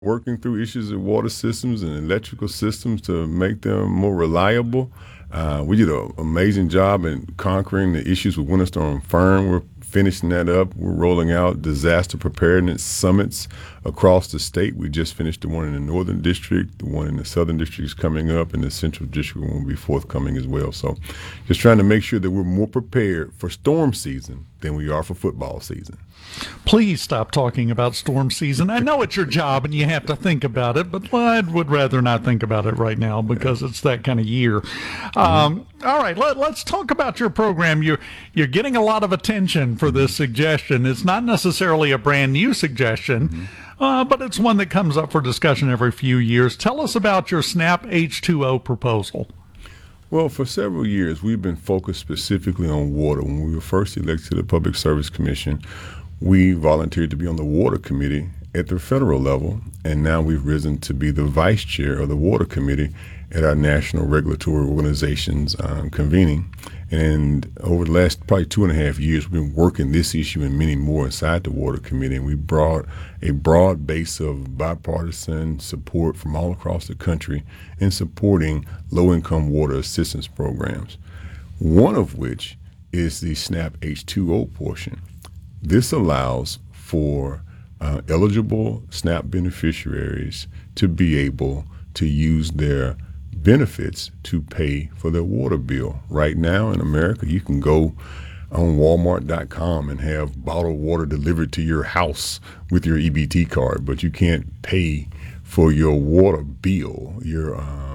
working through issues of water systems and electrical systems to make them more reliable. We did an amazing job in conquering the issues with Winter Storm Fern. We're finishing that up. We're rolling out disaster preparedness summits across the state. We just finished the one in the Northern District. The one in the Southern District is coming up, and the Central District will be forthcoming as well. So just trying to make sure that we're more prepared for storm season than we are for football season. Please stop talking about storm season. I know it's your job and you have to think about it, but I would rather not think about it right now because it's that kind of year. All right, let's talk about your program. You're getting a lot of attention for this suggestion. It's not necessarily a brand new suggestion, but it's one that comes up for discussion every few years. Tell us about your SNAP H2O proposal. Well, for several years, we've been focused specifically on water. When we were first elected to the Public Service Commission, we volunteered to be on the water committee at the federal level, and now we've risen to be the vice chair of the water committee at our national regulatory organization's convening. And over the last probably 2.5 years, we've been working this issue and many more inside the water committee. And we brought a broad base of bipartisan support from all across the country in supporting low-income water assistance programs, one of which is the SNAP H2O portion. This allows for eligible SNAP beneficiaries to be able to use their benefits to pay for their water bill. Right now in America, you can go on Walmart.com and have bottled water delivered to your house with your EBT card, but you can't pay for your water bill. Your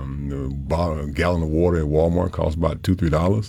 a gallon of water at Walmart costs about $2-3,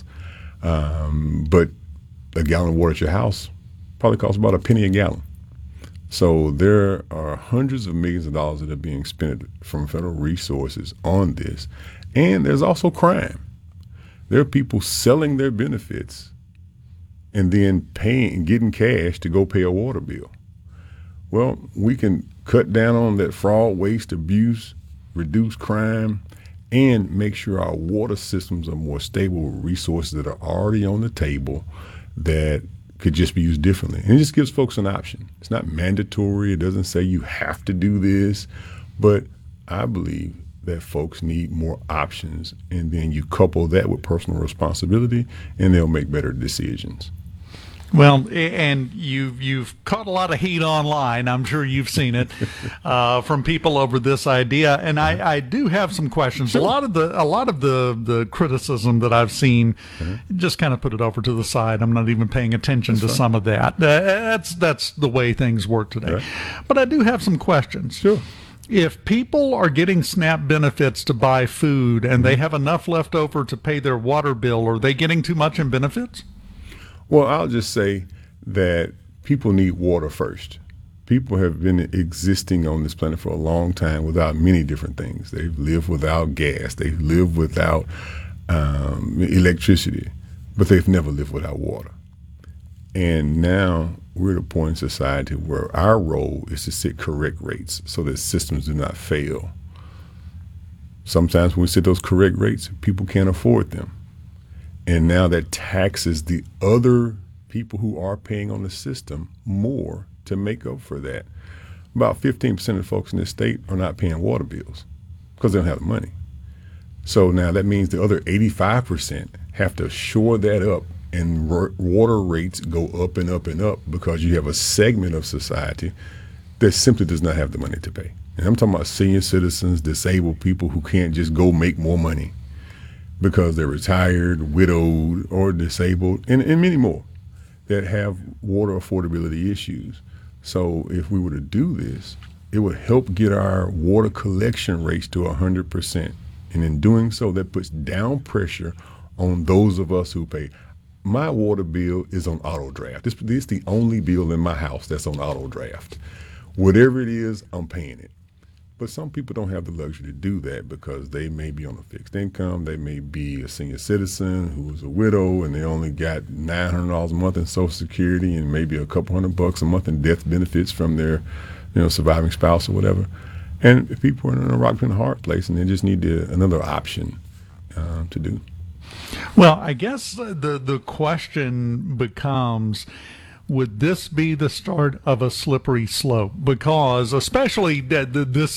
but a gallon of water at your house probably costs about a penny a gallon. So there are hundreds of millions of dollars that are being spent from federal resources on this. And there's also crime. There are people selling their benefits and then getting cash to go pay a water bill. Well, we can cut down on that fraud, waste, abuse, reduce crime, and make sure our water systems are more stable with resources that are already on the table that could just be used differently. And it just gives folks an option. It's not mandatory. It doesn't say you have to do this. But I believe that folks need more options. And then you couple that with personal responsibility, and they'll make better decisions. Well, and you've caught a lot of heat online. I'm sure you've seen it from people over this idea, and I do have some questions. Sure. A lot of the criticism that I've seen, just kind of put it over to the side. I'm not even paying attention to some of that. That's the way things work today. Right. But I do have some questions. Sure. If people are getting SNAP benefits to buy food and they have enough left over to pay their water bill, are they getting too much in benefits? Well, I'll just say that people need water first. People have been existing on this planet for a long time without many different things. They've lived without gas. They've lived without electricity, but they've never lived without water. And now we're at a point in society where our role is to set correct rates so that systems do not fail. Sometimes when we set those correct rates, people can't afford them. And now that taxes the other people who are paying on the system more to make up for that. About 15% of folks in this state are not paying water bills because they don't have the money. So now that means the other 85% have to shore that up, and water rates go up and up and up because you have a segment of society that simply does not have the money to pay. And I'm talking about senior citizens, disabled people who can't just go make more money because they're retired, widowed, or disabled, and many more that have water affordability issues. So if we were to do this, it would help get our water collection rates to 100%. And in doing so, that puts down pressure on those of us who pay. My water bill is on auto draft. This is the only bill in my house that's on auto draft. Whatever it is, I'm paying it. But some people don't have the luxury to do that because they may be on a fixed income. They may be a senior citizen who is a widow and they only got $900 a month in Social Security and maybe a couple $100 a month in death benefits from their, surviving spouse or whatever. And if people are in a rock and a hard place and they just need another option to do. Well, I guess the question becomes, would this be the start of a slippery slope? Because especially this